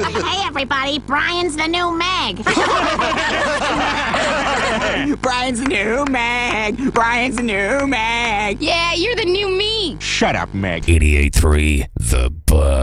Hey, everybody, Brian's the new Meg. Brian's the new Meg. Brian's the new Meg. Yeah, you're the new me. Shut up, Meg. 88.3 The Buzz.